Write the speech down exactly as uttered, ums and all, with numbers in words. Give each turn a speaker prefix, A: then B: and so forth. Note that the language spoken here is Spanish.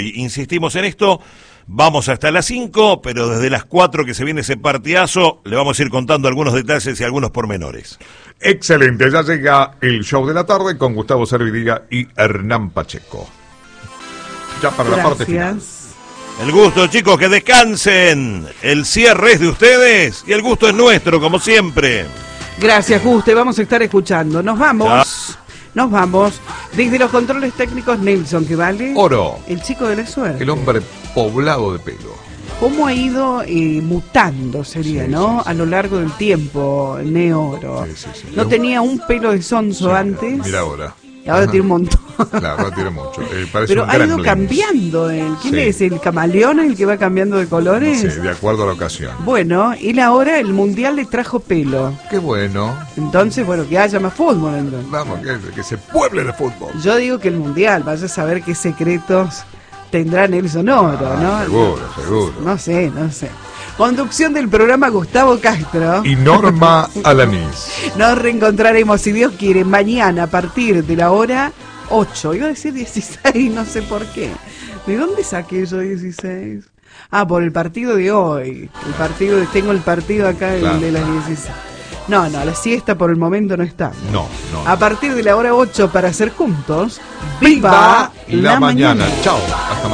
A: hoy. Insistimos en esto, vamos hasta las cinco, pero desde las cuatro que se viene ese partidazo, le vamos a ir contando algunos detalles y algunos pormenores.
B: Excelente, ya llega el show de la tarde con Gustavo Servidiga y Hernán Pacheco. Ya para Gracias. La parte final.
A: El gusto, chicos, que descansen. El cierre es de ustedes y el gusto es nuestro, como siempre.
C: Gracias, Guste. Vamos a estar escuchando. Nos vamos. Ya. Nos vamos. Desde los controles técnicos, Nelson, que vale.
B: Oro.
C: El chico de la suerte.
B: El hombre poblado de pelo.
C: ¿Cómo ha ido eh, mutando, sería, sí, no? Sí, sí. A lo largo del tiempo, Neoro. Sí, sí, sí. No tenía un pelo de sonso sí, antes.
B: Mira ahora.
C: Y ahora Ajá. tiene un montón.
B: Claro, ahora tiene mucho. Eh,
C: Pero
B: un
C: ha ido
B: gremlin.
C: cambiando él. ¿Quién
B: sí.
C: es? ¿El camaleón el que va cambiando de colores?
B: Sí, de acuerdo a la ocasión.
C: Bueno, él ahora el mundial le trajo pelo.
B: Qué bueno.
C: Entonces, bueno, que haya más fútbol. Entonces.
B: Vamos, que, que se pueble de fútbol.
C: Yo digo que el mundial, vaya a saber qué secretos tendrá Nelson Oro,
B: ah,
C: ¿no?
B: Seguro, seguro.
C: No sé, no sé. Conducción del programa Gustavo Castro
B: y Norma Alanís.
C: Nos reencontraremos, si Dios quiere, mañana a partir de la hora ocho. Iba a decir dieciséis, no sé por qué. ¿De dónde saqué yo dieciséis? Ah, por el partido de hoy. El partido de, tengo el partido acá, claro. El de las dieciséis. No, no, la siesta por el momento no está.
B: No, no.
C: A partir de la hora ocho para hacer juntos. ¡Viva, Viva
B: la, la mañana! mañana. Chao. Hasta mañana.